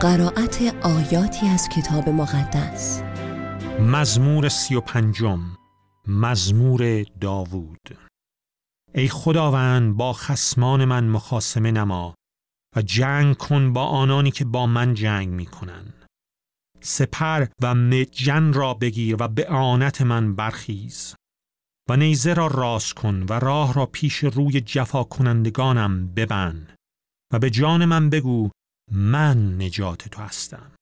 قرائت آیاتی از کتاب مقدس. مزمور 35، مزمور داوود. ای خداوند، با خصمان من مخاصمه نما و جنگ کن با آنانی که با من جنگ می کنند. سپر و مجن را بگیر و به اعانت من برخیز و نیزه را راست کن و راه را پیش روی جفا کنندگانم ببند و به جان من بگو من نجات تو هستم.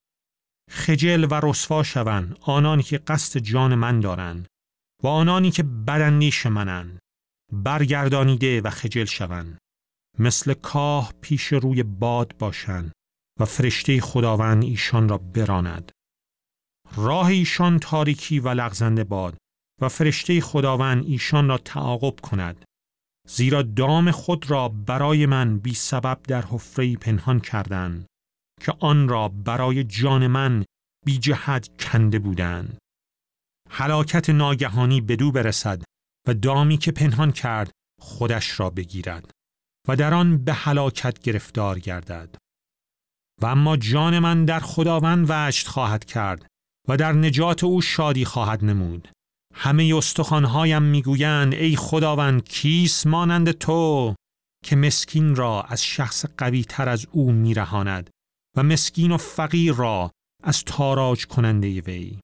خجل و رسوا شوند آنانی که قصد جان من دارند و آنانی که بداندیش منند، برگردانیده و خجل شوند، مثل کاه پیش روی باد باشند و فرشته خداوند ایشان را براند. راه ایشان تاریکی و لغزنده باد و فرشته خداوند ایشان را تعاقب کند، زیرا دام خود را برای من بی سبب در حفره‌ای پنهان کردند که آن را برای جان من بی جهت کنده بودند. هلاکت ناگهانی بدو برسد و دامی که پنهان کرد خودش را بگیرد و در آن به هلاکت گرفتار گردد. و اما جان من در خداوند وجد خواهد کرد و در نجات او شادی خواهد نمود. همه استخوان‌هایم میگویند ای خداوند، کیست مانند تو که مسکین را از شخص قوی تر از او میرهاند و مسکین و فقیر را از تاراج کننده وی.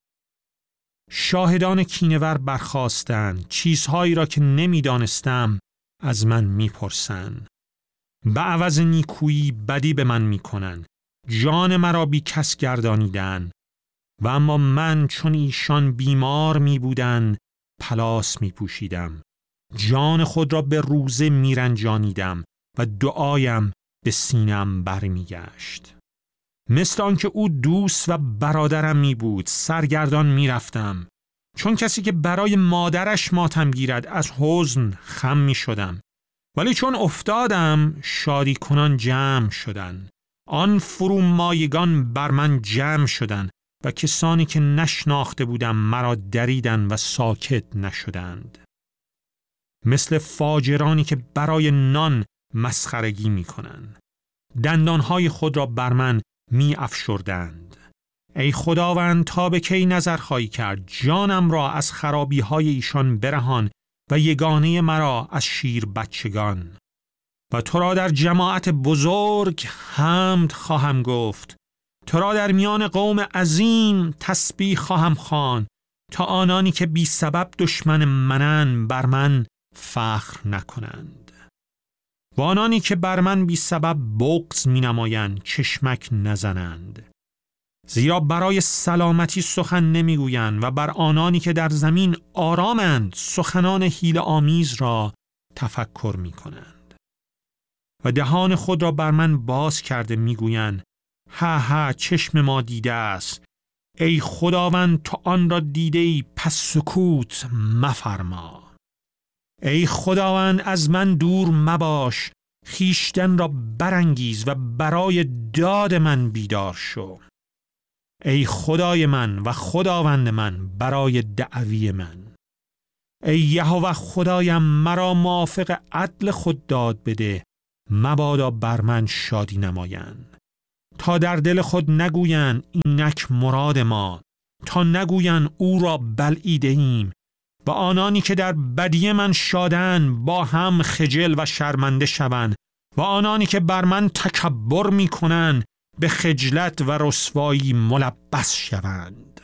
شاهدان کینه‌ور برخاستند، چیزهایی را که نمیدانستم از من میپرسند. به عوض نیکویی بدی به من میکنند، جان مرا بی کس گردانیدند. و اما من چون ایشان بیمار می بودند پلاس می پوشیدم، جان خود را به روزه می رنجانیدم و دعایم به سینم بر می گشت. مثل آنکه او دوست و برادرم می بود سرگردان می رفتم، چون کسی که برای مادرش ماتم گیرد از حزن خم می شدم. ولی چون افتادم شادی کنان جمع شدند، آن فرومایگان بر من جمع شدند و کسانی که نشناخته بودم مرا دریدند و ساکت نشدند. مثل فاجرانی که برای نان مسخرگی می کنند، دندانهای خود را بر من می افشردند. ای خداوند، تا به کی نظر خواهی کرد؟ جانم را از خرابی های ایشان برهان و یگانه مرا از شیر بچگان. و تو را در جماعت بزرگ حمد خواهم گفت، تو را در میان قوم عظیم تسبیح خواهم خواند، تا آنانی که بی سبب دشمن منند بر من فخر نکنند و آنانی که بر من بی سبب بغض می نمایند چشمک نزنند. زیرا برای سلامتی سخن نمی گویند و بر آنانی که در زمین آرامند سخنان حیله آمیز را تفکر می کنند. و دهان خود را بر من باز کرده می گویند ها ها، چشم ما دیده است. ای خداوند، تو آن را دیده ای، پس سکوت مفرما. ای خداوند، از من دور مباش، خیشتن را برانگیز و برای داد من بیدار شو. ای خدای من و خداوند من، برای دعوی من. ای یهوه خدایم، مرا موافق عدل خود داد بده، مبادا بر من شادی نمایند. تا در دل خود نگویند اینک مراد ما، تا نگویند او را بلعیده ایم. و آنانی که در بدی من شادند با هم خجل و شرمنده شوند و آنانی که بر من تکبر می کنند به خجلت و رسوایی ملبس شوند.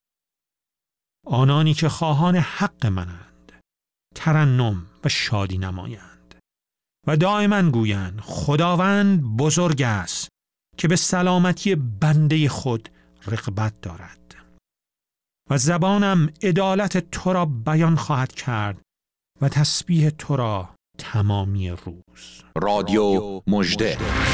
آنانی که خواهان حق منند ترنم و شادی نمایند و دائما گویند خداوند بزرگ است که به سلامتی بنده خود رغبت دارد. و زبانم عدالت تو را بیان خواهد کرد و تسبیح تو را تمامی روز. رادیو مژده.